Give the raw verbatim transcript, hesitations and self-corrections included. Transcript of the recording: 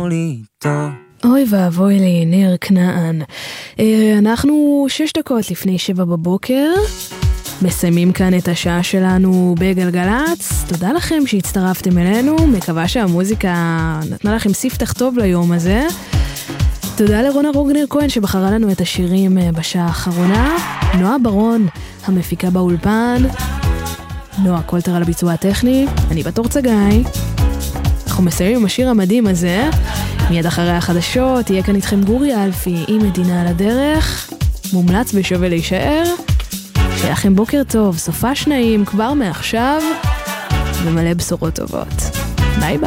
תשמור לי טוב. אוי ואבוי לי, ניר כנען. אנחנו שש דקות לפני שבע בבוקר, מסיימים כאן את השעה שלנו בגלגלץ. תודה לכם שהצטרפתם אלינו, מקווה שהמוזיקה נתנה לכם ספתח טוב ליום הזה. תודה לרונה רוגנר כהן שבחרה לנו את השירים בשעה האחרונה. נועה ברון, המפיקה באולפן. נועה קולטר על הביצוע הטכני. אני בתור צגאי. אנחנו מסיימים עם השיר המדהים הזה. מיד אחרי החדשות יהיה כאן איתכם גורי אלפי עם מדינה על הדרך. מומלץ ושווה להישאר. שיהיה לכם בוקר טוב, סופה שניים כבר מעכשיו, ומלא בשורות טובות. ביי ביי.